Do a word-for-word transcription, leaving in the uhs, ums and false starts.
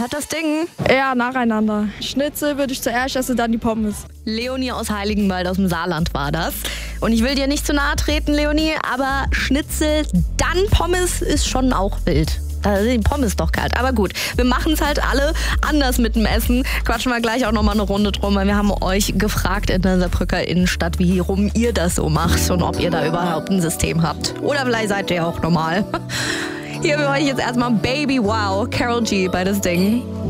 hat das Ding? Ja, nacheinander. Schnitzel würde ich zuerst essen, dann die Pommes. Leonie aus Heiligenwald aus dem Saarland war das. Und ich will dir nicht zu nahe treten, Leonie, aber Schnitzel, dann Pommes ist schon auch wild. Da sind die Pommes doch kalt. Aber gut, wir machen es halt alle anders mit dem Essen. Quatschen wir gleich auch nochmal eine Runde drum, weil wir haben euch gefragt in der Saarbrücker Innenstadt, wie rum ihr das so macht und ob ihr da überhaupt ein System habt. Oder vielleicht seid ihr auch normal. Hier für euch jetzt erstmal Baby Wow, Karol G bei das Ding.